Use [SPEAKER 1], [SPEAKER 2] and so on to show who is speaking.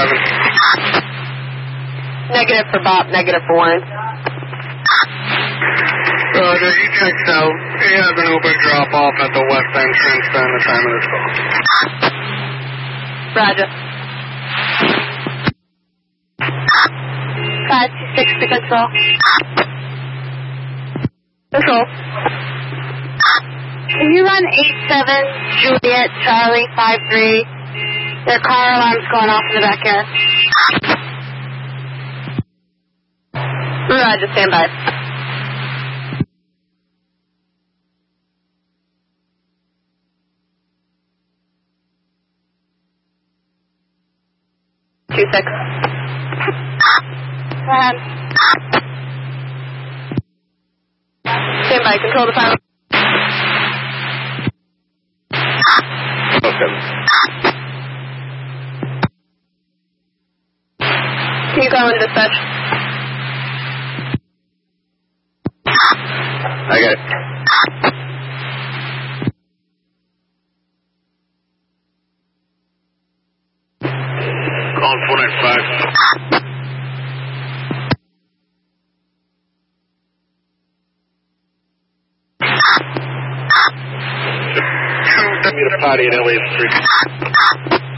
[SPEAKER 1] Negative for Bob, negative for Warren.
[SPEAKER 2] Roger, he checks out. He has an Uber drop-off at the west entrance during the time of this call.
[SPEAKER 1] Roger. 526 to control. Control. Can you run 87 Juliet Charlie 53? Their car alarm's going off in the backyard. Roger, stand by. Two six. Go ahead. Stand by. Control the final.
[SPEAKER 2] Okay.
[SPEAKER 1] Can you go in dispatch?
[SPEAKER 2] I got it. Call 495. Meet a party in LA Street.